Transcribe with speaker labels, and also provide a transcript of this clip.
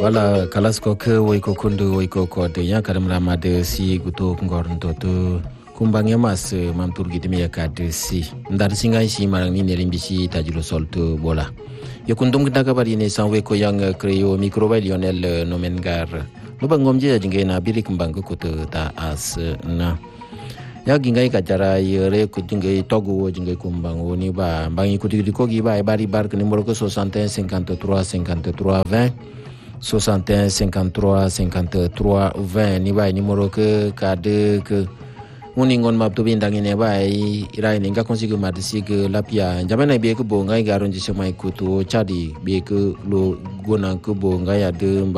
Speaker 1: Wala kalas ko ke woi ko kundu woi ko de ya kadam rama de si guto ngorn to kumbangnya mas mamtur gitu ya kade si ndar singai si marang ni nerim bisi tajulu soltu bola ya kundum kita kabar ini sanwe ko yang kreo mikroba Lionel Nomengar no bangom je jingai na biri kembang ko ta as na ya gingai kacara yere ko jingai togu jingai kumbang ni ba bangi ko di ko gi ba bari bar ko numero ko 61 53 53 20 61 53 53 20 ni ba numero ke kade ke uningon mabto bindang ini bai irai ninga konsigu madisi ke lapia jamana be ke bongai garon jismai kutu chadi be ke lo gona ke bongai ade